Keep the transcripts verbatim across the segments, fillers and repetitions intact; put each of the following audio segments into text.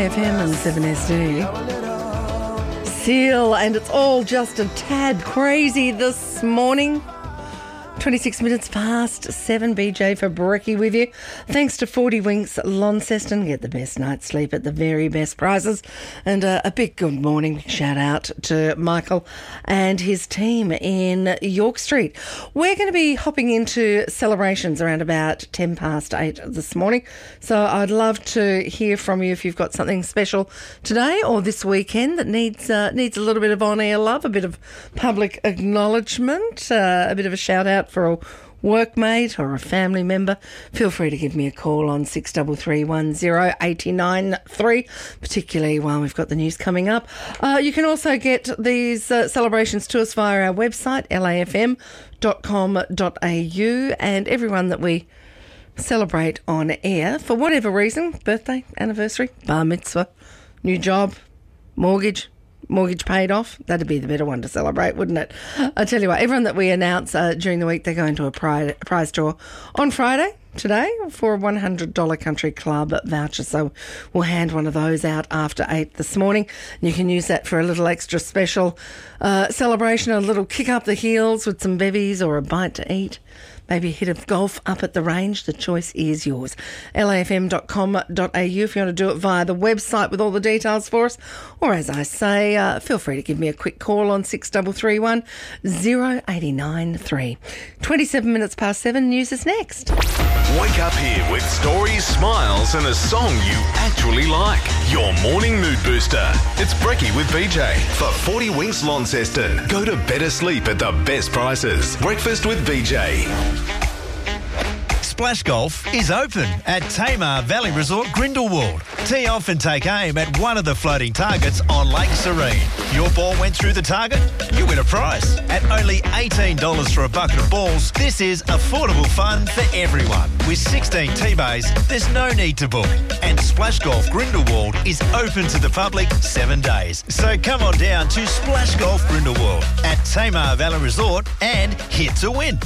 F M and seven S D. Seal, and it's all just a tad crazy this morning. twenty-six minutes past seven, B J for Brekkie with you. Thanks to forty Winks Launceston. Get the best night's sleep at the very best prices. And uh, a big good morning shout out to Michael and his team in York Street. We're going to be hopping into celebrations around about ten past eight this morning. So I'd love to hear from you if you've got something special today or this weekend that needs uh, needs a little bit of on-air love, a bit of public acknowledgement, uh, a bit of a shout out for a workmate or a family member. Feel free to give me a call on six three three one zero eight nine three, particularly while we've got the news coming up. Uh, you can also get these uh, celebrations to us via our website, L A F M dot com dot A U, and everyone that we celebrate on air for whatever reason, birthday, anniversary, bar mitzvah, new job, mortgage, mortgage paid off, that'd be the better one to celebrate, wouldn't it? I tell you what, everyone that we announce uh, during the week, they're going to a prize, prize draw on Friday, today, for a one hundred dollars Country Club voucher. So we'll hand one of those out after eight this morning. And you can use that for a little extra special uh, celebration, a little kick up the heels with some bevies or a bite to eat. Maybe a hit of golf up at the range. The choice is yours. L A F M dot com dot A U if you want to do it via the website with all the details for us. Or as I say, uh, feel free to give me a quick call on six three three one zero eight nine three. twenty-seven minutes past seven, news is next. Wake up here with stories, smiles and a song you actually like. Your morning mood booster. It's Brekkie with B J for forty Winks Launceston. Go to better sleep at the best prices. Breakfast with B J. Splash Golf is open at Tamar Valley Resort, Grindelwald. Tee off and take aim at one of the floating targets on Lake Serene. Your ball went through the target, you win a prize. At only eighteen dollars for a bucket of balls, this is affordable fun for everyone. With sixteen tee bays, there's no need to book. And Splash Golf Grindelwald is open to the public seven days. So come on down to Splash Golf Grindelwald at Tamar Valley Resort and hit to win.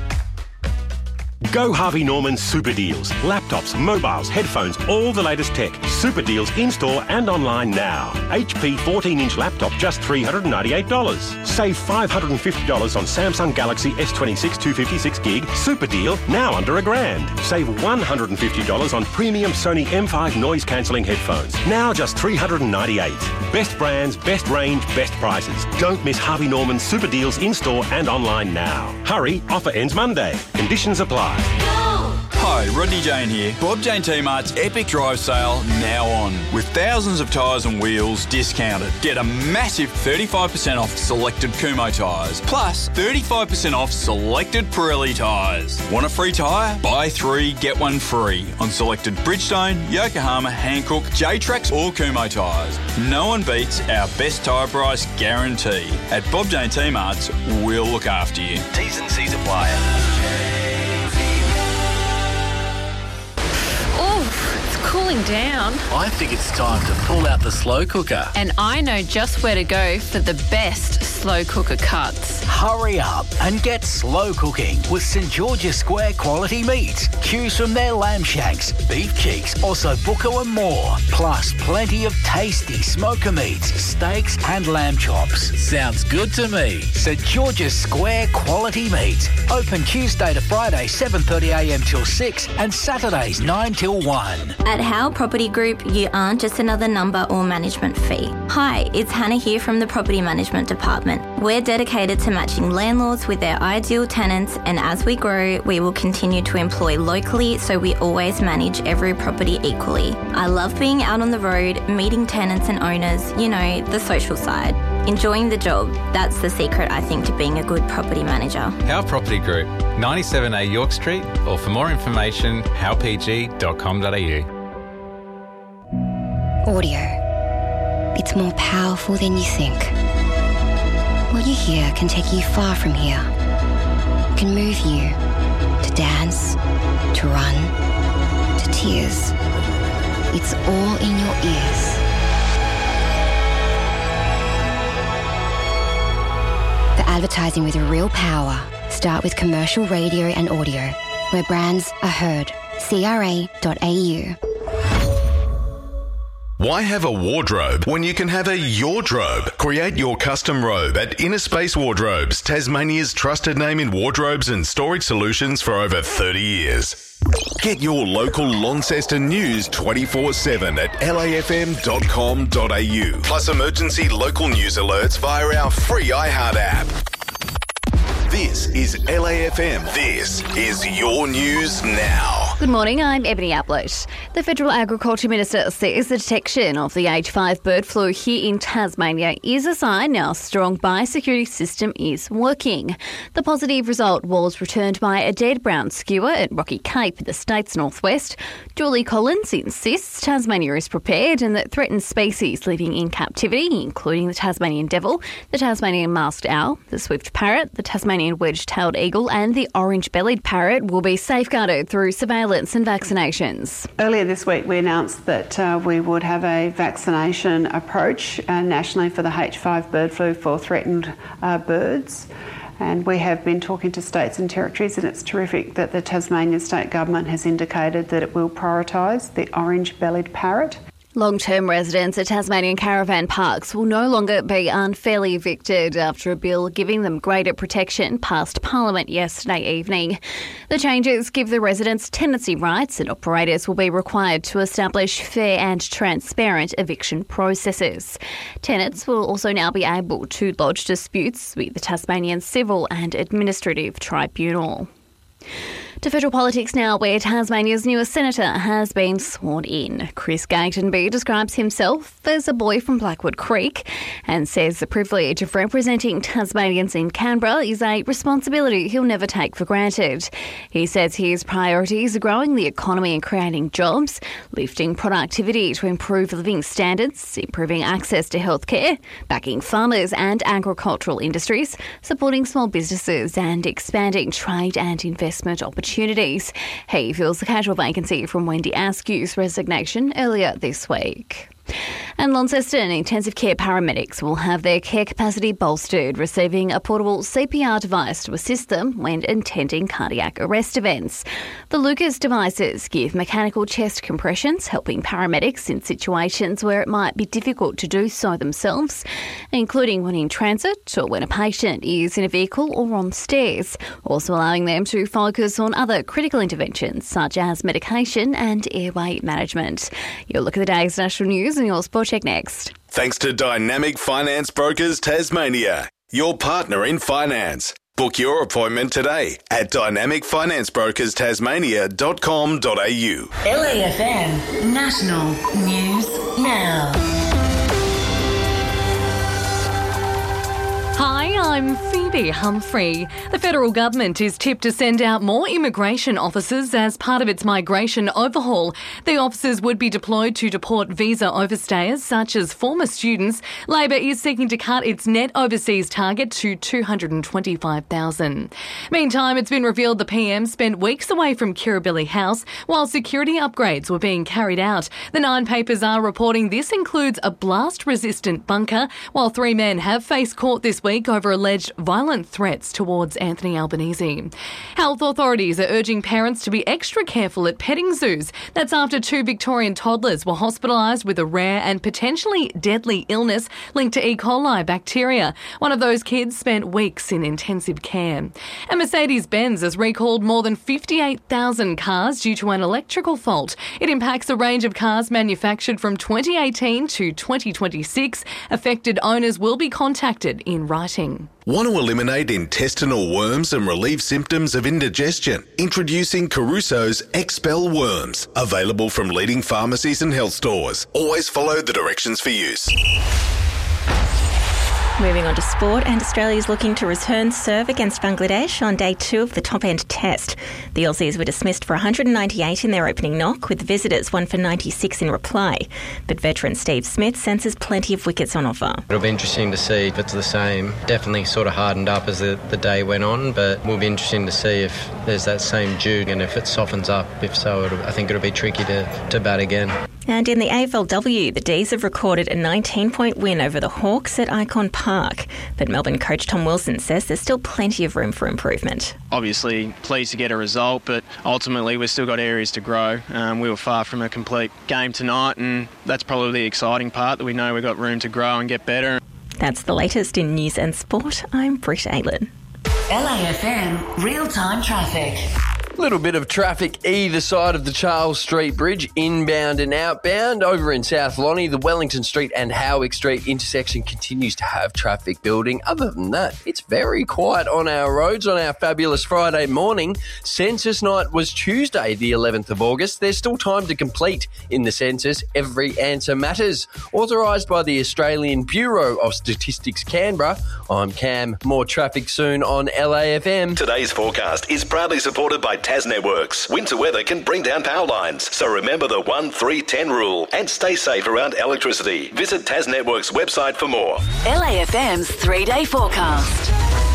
Go Harvey Norman Super Deals. Laptops, mobiles, headphones, all the latest tech. Super Deals in-store and online now. H P fourteen inch laptop just three hundred ninety-eight dollars. Save five hundred fifty dollars on Samsung Galaxy S twenty-six two fifty-six gig. Super deal, now under a grand. Save one hundred fifty dollars on premium Sony M five noise cancelling headphones. Now just three hundred ninety-eight dollars. Best brands, best range, best prices. Don't miss Harvey Norman Super Deals in-store and online now. Hurry, offer ends Monday. Conditions apply. Hi, Rodney Jane here. Bob Jane T-Mart's Epic Drive Sale now on. With thousands of tyres and wheels discounted. Get a massive thirty-five percent off selected Kumho tyres. Plus thirty-five percent off selected Pirelli tyres. Want a free tyre? Buy three, get one free. On selected Bridgestone, Yokohama, Hankook, J-Trax or Kumho tyres. No one beats our best tyre price guarantee. At Bob Jane T-Mart's, we'll look after you. T's and C's apply. Cooling down. I think it's time to pull out the slow cooker. And I know just where to go for the best slow cooker cuts. Hurry up and get slow cooking with St George's Square quality meat. Choose from their lamb shanks, beef cheeks, ossobuco and more. Plus plenty of tasty smoker meats, steaks and lamb chops. Sounds good to me. St George's Square quality meat. Open Tuesday to Friday seven thirty a m till six and Saturdays nine till one. At Howe Property Group, you aren't just another number or management fee. Hi, it's Hannah here from the Property Management Department. We're dedicated to matching landlords with their ideal tenants, and as we grow, we will continue to employ locally so we always manage every property equally. I love being out on the road, meeting tenants and owners, you know, the social side. Enjoying the job, that's the secret, I think, to being a good property manager. Howe Property Group, ninety-seven A York Street, or for more information, howe p g dot com dot a u. Audio. It's more powerful than you think. What you hear can take you far from here. Can move you to dance, to run, to tears. It's all in your ears. The advertising with real power. Start with commercial radio and audio, where brands are heard. C R A dot A U. Why have a wardrobe when you can have a yourdrobe? Create your custom robe at Inner Space Wardrobes, Tasmania's trusted name in wardrobes and storage solutions for over thirty years. Get your local Launceston news twenty-four seven at L A F M dot com dot A U. Plus emergency local news alerts via our free iHeart app. This is L A F M. This is your news now. Good morning, I'm Ebony Ablett. The Federal Agriculture Minister says the detection of the H five bird flu here in Tasmania is a sign our strong biosecurity system is working. The positive result was returned by a dead brown skewer at Rocky Cape in the state's northwest. Julie Collins insists Tasmania is prepared and that threatened species living in captivity, including the Tasmanian devil, the Tasmanian masked owl, the swift parrot, the Tasmanian wedge-tailed eagle and the orange-bellied parrot will be safeguarded through surveillance and vaccinations. Earlier this week we announced that uh, we would have a vaccination approach uh, nationally for the H five bird flu for threatened uh, birds. And we have been talking to states and territories, and it's terrific that the Tasmanian state government has indicated that it will prioritise the orange-bellied parrot. Long-term residents at Tasmanian caravan parks will no longer be unfairly evicted after a bill giving them greater protection passed Parliament yesterday evening. The changes give the residents tenancy rights and operators will be required to establish fair and transparent eviction processes. Tenants will also now be able to lodge disputes with the Tasmanian Civil and Administrative Tribunal. To federal politics now, where Tasmania's newest senator has been sworn in. Chris Gatenby describes himself as a boy from Blackwood Creek and says the privilege of representing Tasmanians in Canberra is a responsibility he'll never take for granted. He says his priorities are growing the economy and creating jobs, lifting productivity to improve living standards, improving access to healthcare, backing farmers and agricultural industries, supporting small businesses and expanding trade and investment opportunities. Opportunities. He fills the casual vacancy from Wendy Askew's resignation earlier this week. And Launceston intensive care paramedics will have their care capacity bolstered, receiving a portable C P R device to assist them when attending cardiac arrest events. The Lucas devices give mechanical chest compressions, helping paramedics in situations where it might be difficult to do so themselves, including when in transit or when a patient is in a vehicle or on stairs, also allowing them to focus on other critical interventions such as medication and airway management. You'll look at the day's national news and your Sport Check next. Thanks to Dynamic Finance Brokers Tasmania, your partner in finance. Book your appointment today at dynamic finance brokers tasmania dot com dot A U. L A F M National News Now. Hi, I'm Phoebe Humphrey. The federal government is tipped to send out more immigration officers as part of its migration overhaul. The officers would be deployed to deport visa overstayers such as former students. Labor is seeking to cut its net overseas target to two hundred twenty-five thousand. Meantime, it's been revealed the P M spent weeks away from Kirribilli House while security upgrades were being carried out. The Nine papers are reporting this includes a blast-resistant bunker, while three men have faced court this week over alleged violent threats towards Anthony Albanese. Health authorities are urging parents to be extra careful at petting zoos. That's after two Victorian toddlers were hospitalised with a rare and potentially deadly illness linked to E. coli bacteria. One of those kids spent weeks in intensive care. And Mercedes-Benz has recalled more than fifty-eight thousand cars due to an electrical fault. It impacts a range of cars manufactured from twenty eighteen to twenty twenty-six. Affected owners will be contacted in writing. Want to eliminate intestinal worms and relieve symptoms of indigestion? Introducing Caruso's Expel Worms. Available from leading pharmacies and health stores. Always follow the directions for use. Moving on to sport, and Australia is looking to return serve against Bangladesh on day two of the top-end test. The Aussies were dismissed for one hundred ninety-eight in their opening knock, with visitors one for ninety-six in reply. But veteran Steve Smith senses plenty of wickets on offer. It'll be interesting to see if it's the same. Definitely sort of hardened up as the, the day went on, but it will be interesting to see if there's that same juke and if it softens up. If so, it'll, I think it'll be tricky to, to bat again. And in the A F L W, the D's have recorded a nineteen-point win over the Hawks at Icon Park. But Melbourne coach Tom Wilson says there's still plenty of room for improvement. Obviously pleased to get a result, but ultimately we've still got areas to grow. Um, we were far from a complete game tonight, and that's probably the exciting part, that we know we've got room to grow and get better. That's the latest in news and sport. I'm Britt Ailen. L A F M real-time traffic. Little bit of traffic either side of the Charles Street Bridge, inbound and outbound. Over in South Lonnie, the Wellington Street and Howick Street intersection continues to have traffic building. Other than that, it's very quiet on our roads on our fabulous Friday morning. Census night was Tuesday, the eleventh of August. There's still time to complete in the census. Every answer matters. Authorised by the Australian Bureau of Statistics, Canberra. I'm Cam. More traffic soon on L A F M. Today's forecast is proudly supported by Tas Networks. Winter weather can bring down power lines, so remember the one three ten rule and stay safe around electricity. Visit Tas Networks' website for more. L A F M's three-day forecast.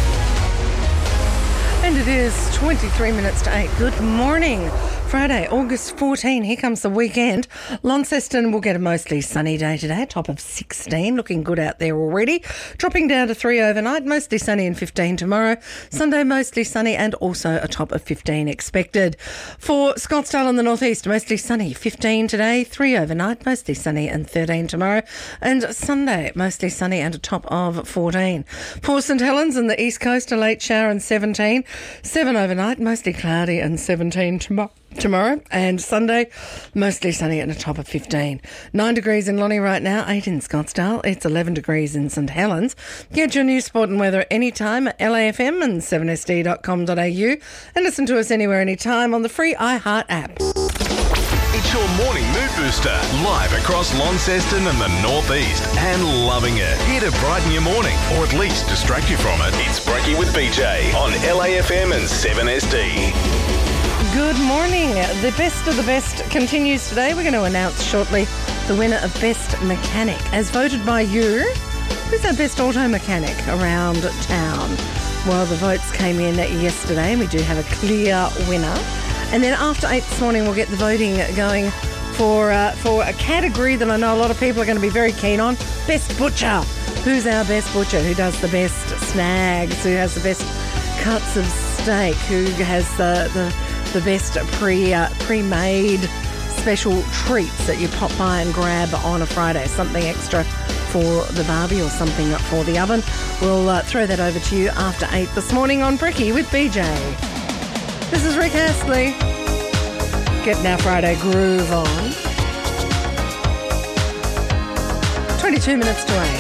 And it is twenty-three minutes to eight. Good morning. Friday, August fourteenth. Here comes the weekend. Launceston will get a mostly sunny day today, top of sixteen. Looking good out there already. Dropping down to three overnight, mostly sunny and fifteen tomorrow. Sunday, mostly sunny and also a top of fifteen expected. For Scottsdale and the northeast, mostly sunny, fifteen today, three overnight, mostly sunny and thirteen tomorrow. And Sunday, mostly sunny and a top of fourteen. For St Helens and the east coast, a late shower and seventeen. seven overnight, mostly cloudy and seventeen tomorrow. Tomorrow and Sunday, mostly sunny and a top of fifteen. nine degrees in Lonnie right now, eight in Scottsdale. It's eleven degrees in St Helens. Get your news, sport and weather anytime at L A F M and seven S D dot com dot A U and listen to us anywhere, anytime on the free iHeart app. It's your morning mood booster, live across Launceston and the northeast, and loving it. Here to brighten your morning, or at least distract you from it. It's Brekkie with B J on L A F M and seven S D. Good morning. The best of the best continues today. We're going to announce shortly the winner of Best Mechanic. As voted by you, who's our best auto mechanic around town? Well, the votes came in yesterday and we do have a clear winner. And then after eight this morning, we'll get the voting going for uh, for a category that I know a lot of people are going to be very keen on. Best Butcher. Who's our best butcher? Who does the best snags? Who has the best cuts of steak? Who has the... the the best pre, uh, pre-made special treats that you pop by and grab on a Friday. Something extra for the barbie or something for the oven. We'll uh, throw that over to you after eight this morning on Brekkie with B J. This is Rick Astley. Getting our Friday groove on. twenty-two minutes to eight.